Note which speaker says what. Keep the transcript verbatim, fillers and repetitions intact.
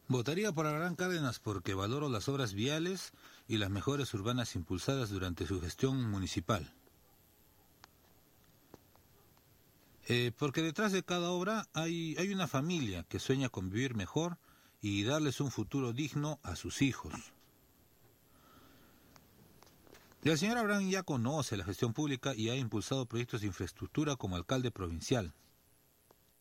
Speaker 1: Votaría por Abraham Cárdenas porque valoro las obras viales y las mejoras urbanas impulsadas durante su gestión municipal. Eh, porque detrás de cada obra hay, hay una familia que sueña con vivir mejor y darles un futuro digno a sus hijos. El señor Abraham ya conoce la gestión pública y ha impulsado proyectos de infraestructura como alcalde provincial.